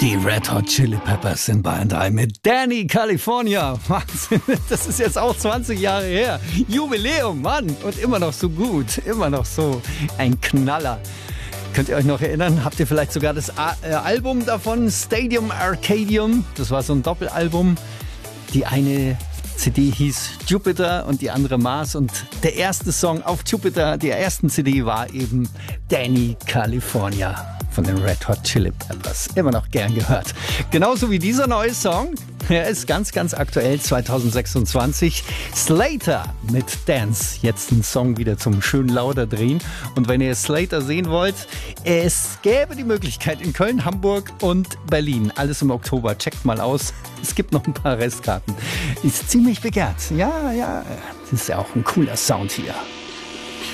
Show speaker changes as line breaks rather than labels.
Die Red Hot Chili Peppers sind Bayern 3 mit Danny California. Wahnsinn, das ist jetzt auch 20 Jahre her. Jubiläum, Mann. Und immer noch so gut, immer noch so ein Knaller. Könnt ihr euch noch erinnern? Habt ihr vielleicht sogar das Album davon, Stadium Arcadium? Das war so ein Doppelalbum. Die eine CD hieß Jupiter und die andere Mars. Und der erste Song auf Jupiter, der ersten CD, war eben Danny California von den Red Hot Chili Peppers. Immer noch gern gehört. Genauso wie dieser neue Song. Er ist ganz, ganz aktuell, 2026. Slater mit Dance. Jetzt ein Song wieder zum schön lauter drehen. Und wenn ihr Slater sehen wollt, es gäbe die Möglichkeit in Köln, Hamburg und Berlin. Alles im Oktober. Checkt mal aus. Es gibt noch ein paar Restkarten. Ist ziemlich begehrt. Ja, das ist ja auch ein cooler Sound hier.